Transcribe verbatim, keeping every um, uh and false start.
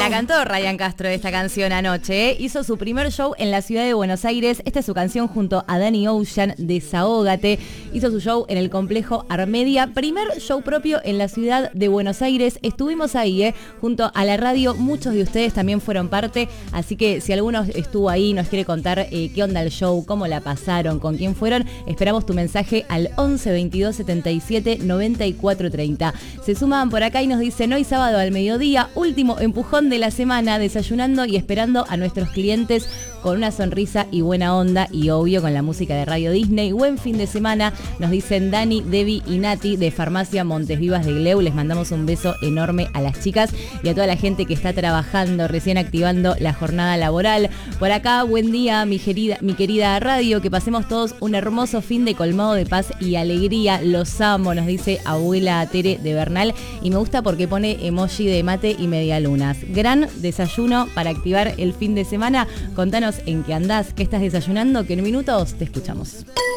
La cantó Ryan Castro esta canción anoche, ¿eh? Hizo su primer show en la ciudad de Buenos Aires. Esta es su canción junto a Danny Ocean, Desahógate. Hizo su show en el complejo Armedia. Primer show propio en la ciudad de Buenos Aires. Estuvimos ahí, ¿eh? Junto a la radio. Muchos de ustedes también fueron parte. Así que si alguno estuvo ahí, nos quiere contar eh, qué onda el show, cómo la pasaron, con quién fueron, esperamos tu mensaje al once veintidós setenta y siete noventa y cuatro treinta. Se suman por acá y nos dicen: hoy sábado al mediodía, último empujón de la semana, desayunando y esperando a nuestros clientes con una sonrisa y buena onda, y obvio con la música de Radio Disney. Buen fin de semana, nos dicen Dani, Debbie y Nati de Farmacia Montes Vivas de Gleu. Les mandamos un beso enorme a las chicas y a toda la gente que está trabajando, recién activando la jornada laboral. Por acá, buen día, mi querida, mi querida radio, que pasemos todos un hermoso fin de colmado de paz y alegría. Los amo, nos dice abuela Tere de Bernal, y me gusta porque pone emoji de mate y medialunas. Gran desayuno para activar el fin de semana. Contanos en qué andás, qué estás desayunando, que en minutos te escuchamos.